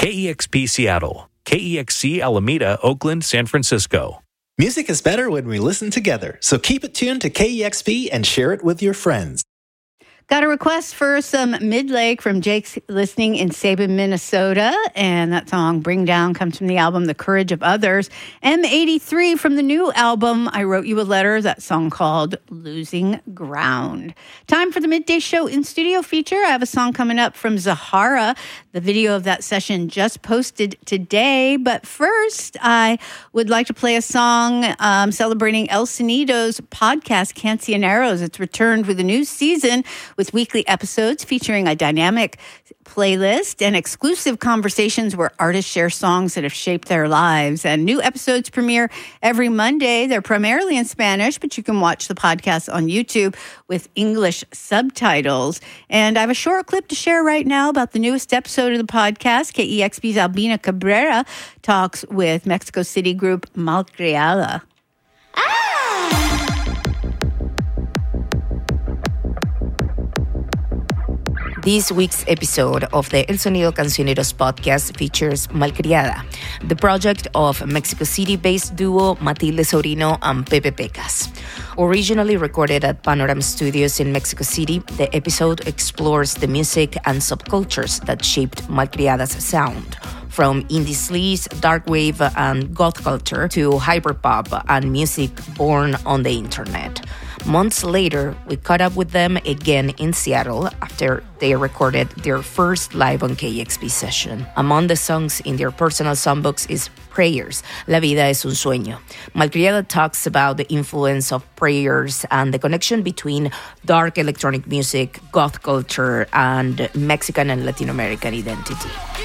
KEXP Seattle, KEXC Alameda, Oakland, San Francisco. Music is better when we listen together, so keep it tuned to KEXP and share it with your friends. Got a request for some Midlake from Jake's listening in Sabin, Minnesota. And that song, Bring Down, comes from the album The Courage of Others. M83 from the new album, I Wrote You a Letter, that song called Losing Ground. Time for the Midday Show in studio feature. I have a song coming up from Zahara. The video of that session just posted today. But first, I would like to play a song celebrating El Sonido's podcast, Cancioneros. It's returned with a new season with weekly episodes featuring a dynamic playlist and exclusive conversations where artists share songs that have shaped their lives. And new episodes premiere every Monday. They're primarily in Spanish, but you can watch the podcast on YouTube with English subtitles. And I have a short clip to share right now about the newest episode of the podcast. KEXP's Albina Cabrera talks with Mexico City group Malcriada. This week's episode of the El Sonido Cancioneros podcast features Malcriada, the project of Mexico City-based duo Matilde Sobrino and Pepe Pecas. Originally recorded at Panorama Studios in Mexico City, the episode explores the music and subcultures that shaped Malcriada's sound, from indie sleaze, dark wave, and goth culture to hyperpop and music born on the internet. Months later, we caught up with them again in Seattle after they recorded their first live on KEXP session. Among the songs in their personal songbooks is Prayers, La Vida es un Sueño. Malcriada talks about the influence of Prayers and the connection between dark electronic music, goth culture, and Mexican and Latin American identity.